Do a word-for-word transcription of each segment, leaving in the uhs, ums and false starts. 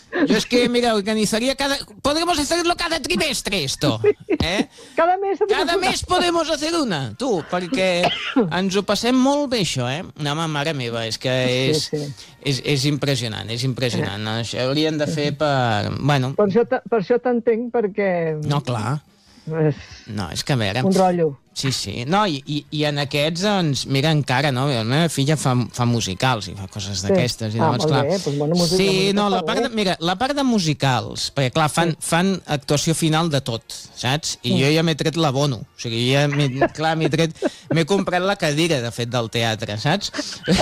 Yo es que, mira, organizaría cada... Podemos hacerlo cada trimestre, esto. Eh? Cada mes... Cada mes podemos hacer una, tu, perquè ens ho passem molt bé, això, eh? No, home, mare meva, és que és, Sí, sí. és, és impressionant, és impressionant. Això haurien de fer per... Bueno, Per això, te- per això t'entenc, perquè... no, clar. És No, és que a veure... un rotllo. Sí, sí. No, i, i, i en aquests, doncs, mira, encara, no? La meva filla fa, fa musicals i fa coses d'aquestes. I Ah, llavors, molt clar... bé, doncs bona música, sí, música no, la està part de, bé. mira, la part de musicals, perquè, clar, fan, fan actuació final de tot, saps? I jo ja m'he tret l'abono. O sigui, ja, m'he, clar, m'he tret... M'he comprat la cadira, de fet, del teatre, saps?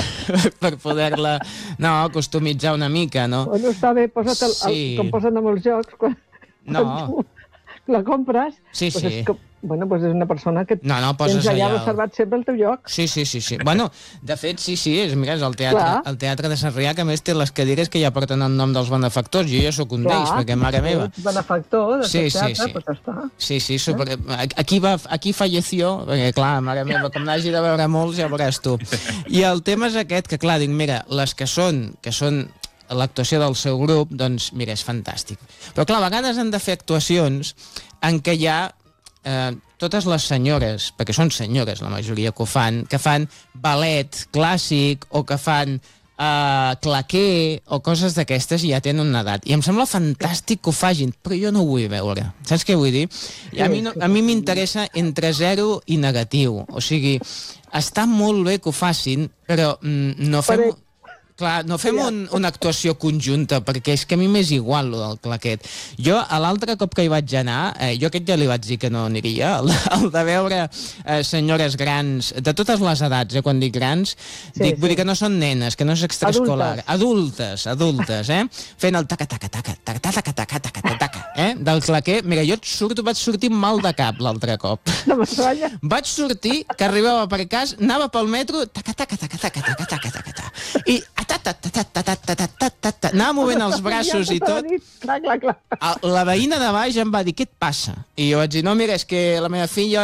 Per poder-la, no, customitzar una mica, no? Bueno, està bé, posa't el, el, Sí. com posen amb els jocs, quan, No. quan tu la compres, Sí, doncs sí. és, com, bueno, doncs és una persona que No, no, poses tens allà allà el- reservat sempre el teu lloc. Sí, sí, sí, sí. Bueno, de fet, sí, sí, és, mira, és el teatre, Clar. el teatre de Sarrià, que a més té les cadires que ja porten el nom dels benefactors. Jo ja sóc un d'ells, perquè, mare meva... ets benefactor d'aquest Sí, sí, teatre, sí. doncs ja està. Sí, sí, super... aquí, va, aquí falleció, perquè, clar, mare meva, com n'hagi de veure molts, ja veuràs tu. I el tema és aquest, que, clar, dic, mira, les que són, que són l'actuació del seu grup, doncs, mira, és fantàstic. Però, clar, a vegades han de fer actuacions en què hi ha eh, totes les senyores, perquè són senyores la majoria que ho fan, que fan ballet clàssic o que fan eh, claquer o coses d'aquestes i ja tenen una edat. I em sembla fantàstic que ho fagin, però jo no ho vull veure. Saps què vull dir? I a mi no, a mi m'interessa entre zero i negatiu. O sigui, està molt bé que ho facin, però mm, no fem... Per- Clar, no fem un, una actuació conjunta, perquè és que a mi m'és igual, lo del claquet. Jo, a l'altre cop que hi vaig anar, eh, jo aquest ja li vaig dir que no aniria, el, el de veure eh, senyores grans, de totes les edats, eh, quan dic grans, Sí, dic, vull sí. dir que no són nenes, que no és extraescolar. Adultes, adultes, eh? Fent el taca-taca-taca, taca-taca-taca-taca-taca, eh? Del claquer. Mira, jo et surto, vaig sortir mal de cap l'altre cop. No m'estranya. Vaig sortir, que arribava per casa, anava pel metro, taca-taca-taca-taca-taca-taca-taca, i ta-ta-ta-ta-ta-ta-ta-ta-ta-ta, anava movent els braços i tot. Clar, clar, clar. El- La veïna de baix em va dir, què et passa? I jo vaig dir, no, mira, és que la meva filla...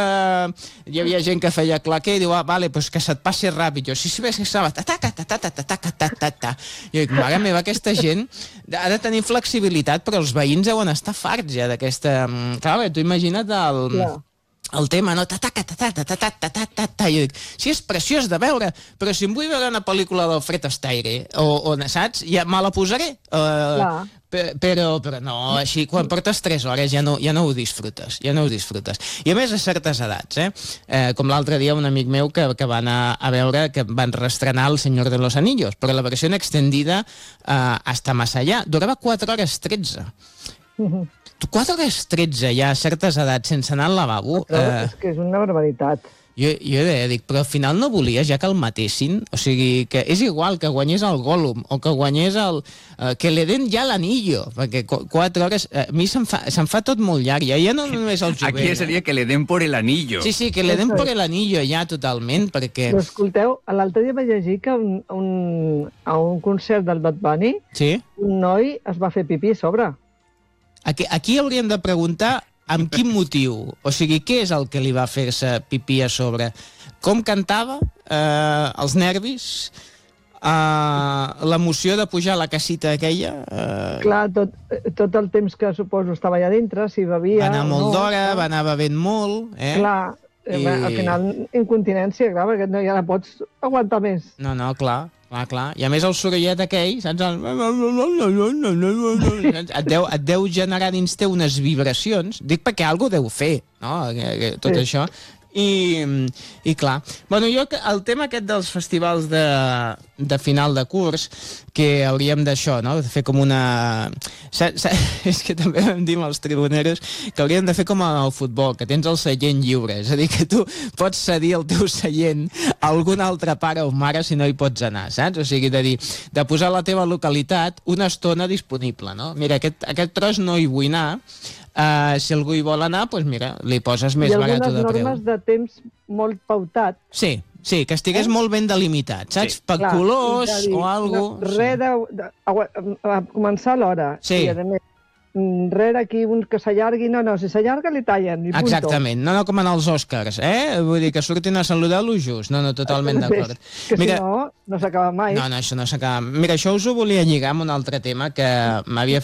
Hi havia gent que feia claquer i diu, ah, vale, pues que se't passi ràpid. Jo, sí, sí, ves que estava... ta-ta-ta-ta-ta-ta-ta-ta-ta-ta. I jo dic, mare meva, aquesta gent ha de tenir flexibilitat, però els veïns deuen estar farts ja d'aquesta... Clar, bé, tu imagina't el... Clar. el tema, no? Ta-ta-ta-ta-ta-ta-ta-ta-ta-ta. I jo dic, sí, és preciós de veure, però si em vull veure una pel·lícula del Fred Astaire, o, o saps? Ja me la posaré. Uh, Clar. però, però no, així, quan portes tres hores ja no, ja no ho disfrutes, ja no ho disfrutes. I a més a certes edats, eh? eh com l'altre dia un amic meu que, que va anar a veure, que van reestrenar El Señor de los Anillos, però la versió extendida eh, hasta más allá. Durava quatre hores tretze. Mhm. quatre hores tretze ja a certes edats sense anar al lavabo. Però Eh, és que és una barbaritat. jo, jo deia, dic, però al final no volies ja que el matessin? O sigui, que és igual que guanyés el Gollum o que guanyés el... Eh, que le den ja l'anillo, perquè qu quatre hores... Eh, a mi se'm fa, se'm fa tot molt llarg, ja, ja no només el jovent. Aquí seria que le den por el anillo. Sí, sí, que le den Eso por es. el anillo ja totalment, perquè... Però escolteu, l'altre dia vaig llegir que un, un, a un concert del Bad Bunny Sí? un noi es va fer pipí a sobre. Aquí, aquí hauríem de preguntar amb quin motiu. O sigui, què és el que li va fer-se pipí a sobre? Com cantava? Eh, els nervis? Eh, l'emoció de pujar a la casita aquella? Eh, Clar, tot, tot el temps que suposo estava allà dintre, si bevia... va anar o molt no, d'hora, clar. va anar bevent molt, eh? Clar, I- I... al final incontinència, clar, perquè no, ja la pots aguantar més. No, no, clar, clar, clar. I a més el sorollet aquell, saps? El... Et, deu, et deu generar dins teu unes vibracions. Dic perquè algú deu fer, no? Que- que Tot Sí. això. I, i clar, bueno, jo que- el tema aquest dels festivals de, de final de curs, que hauríem d'això, no? De fer com una... Sa, sa, és que també vam dir amb els tribuneros que hauríem de fer com al futbol, que tens el seient lliure, és a dir, que tu pots cedir el teu seient a algun altre pare o mare si no hi pots anar, saps? O sigui, de dir, de posar a la teva localitat una estona disponible, no? Mira, aquest, aquest tros no hi vull anar, Uh, si algú hi vol anar, doncs mira, li poses més I barat algunes de preu. normes de temps molt pautat. Sí, sí, que estigués Eh? molt ben delimitat, saps? Sí. Per Clar, colors és a dir, o alguna no, res de, de, a, a començar a l'hora. Sí. I a més, mm, res d'aquí un que s'allargui, no, no, si s'allarga li tallen. I punto. Exactament, no, no com en els Oscars, eh? Vull dir que surtin a saludar-lo just. No, no, totalment Això mateix, d'acord. Que Mira, si no, no s'acaba mai. no, no, això no s'acaba. Mira, això us ho volia lligar amb un altre tema que m'havia